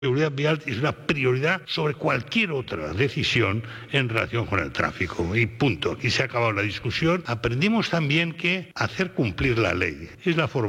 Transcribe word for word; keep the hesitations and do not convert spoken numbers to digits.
seguridad vial es una prioridad sobre cualquier otra decisión en relación con el tráfico. Y punto. Aquí se ha acabado la discusión. Aprendimos también que hacer cumplir la ley es la forma